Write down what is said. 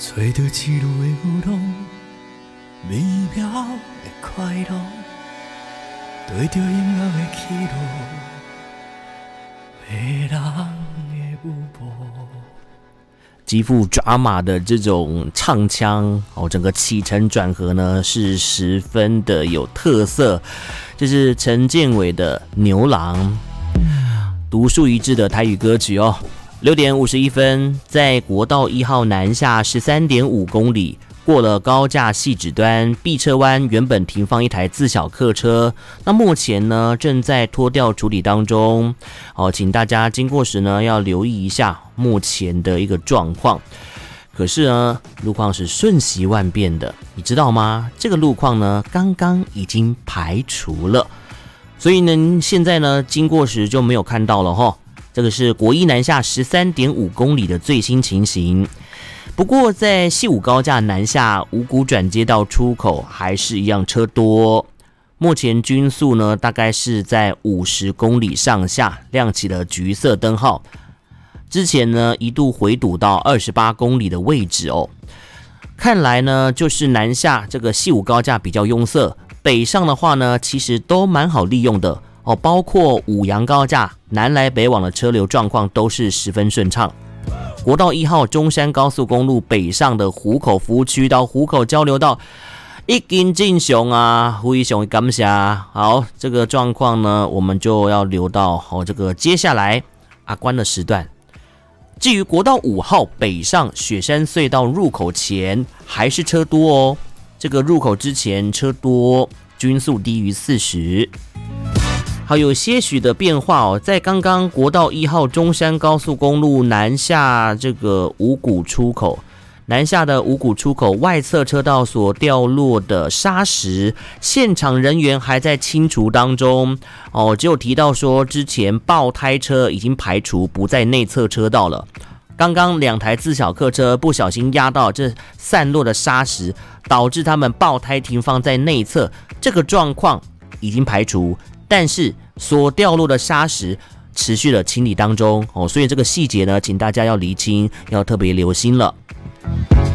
找到一路的有路，美妙的快乐，对着音乐的起落，迷人的舞步。 极富 drama 的这种唱腔整个起承转合呢是十分的有特色。这是陈建伟的《牛郎》，独树一帜的台语歌曲哦。6点51分，在国道1号南下 13.5 公里，过了高架汐止端碧车湾，原本停放一台自小客车，那目前呢正在拖吊处理当中。请大家经过时呢要留意一下目前的一个状况。可是呢，路况是瞬息万变的，你知道吗？这个路况呢刚刚已经排除了，所以呢现在呢经过时就没有看到了齁。这个是国一南下 13.5 公里的最新情形。不过在西武高架南下五股转接道出口还是一样车多，目前均速呢大概是在50公里上下，亮起了橘色灯号。之前呢一度回堵到28公里的位置哦。看来呢就是南下这个西武高架比较拥塞，北上的话呢其实都蛮好利用的包括五杨高架南来北往的车流状况都是十分顺畅。国道1号中山高速公路北上的湖口服务区到湖口交流道已经进行啊，非常感谢。好，这个状况呢我们就要留到这个接下来阿关的时段。至于国道5号北上雪山隧道入口前还是车多哦，这个入口之前车多，均速低于40。好，有些许的变化在刚刚国道1号中山高速公路南下这个五股出口，南下的五股出口外侧车道所掉落的砂石，现场人员还在清除当中只有提到说之前爆胎车已经排除不在内侧车道了。刚刚2台自小客车不小心压到这散落的砂石，导致他们爆胎停放在内侧，这个状况已经排除，但是所掉落的砂石持续的清理当中所以这个细节呢请大家要厘清，要特别留心了。